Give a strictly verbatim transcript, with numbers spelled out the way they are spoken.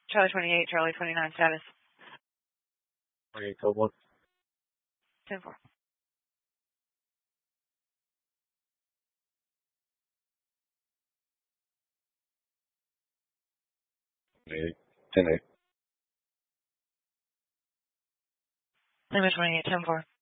Charlie twenty-eight, Charlie twenty-nine, status. twenty-eight, code one. ten four. twenty-eight, ten eight. Limit twenty-eight, ten four.